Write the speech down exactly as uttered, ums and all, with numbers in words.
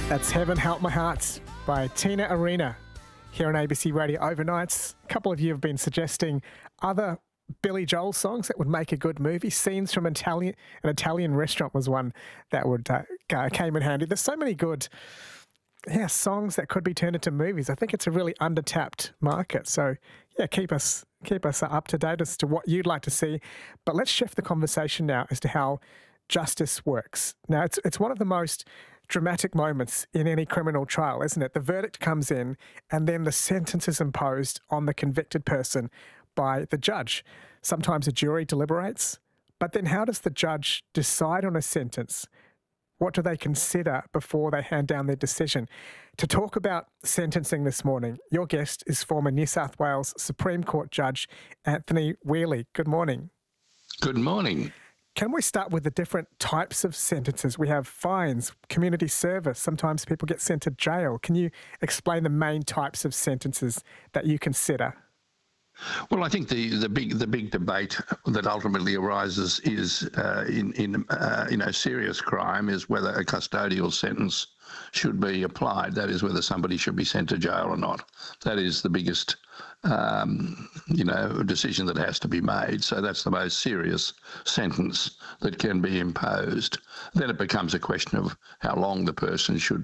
That's Heaven Help My Heart by Tina Arena here on A B C Radio Overnights. A couple of you have been suggesting other Billy Joel songs that would make a good movie. Scenes from an Italian, an Italian restaurant was one that would uh, came in handy. There's so many good yeah, songs that could be turned into movies. I think it's a really under-tapped market. So, yeah, keep us keep us up to date as to what you'd like to see. But let's shift the conversation now as to how justice works. Now, it's it's one of the most dramatic moments in any criminal trial, isn't it? The verdict comes in and then the sentence is imposed on the convicted person by the judge. Sometimes a jury deliberates, but then how does the judge decide on a sentence? What do they consider before they hand down their decision? To talk about sentencing this morning, your guest is former New South Wales Supreme Court Judge Anthony Whealy. Good morning. Good morning. Can we start with the different types of sentences? We have fines, community service. Sometimes people get sent to jail. Can you explain the main types of sentences that you consider? Well, I think the, the big the big debate that ultimately arises is uh, in in uh, you know serious crime is whether a custodial sentence should be applied. That is, whether somebody should be sent to jail or not. That is the biggest um, you know decision that has to be made. So that's the most serious sentence that can be imposed. Then it becomes a question of how long the person should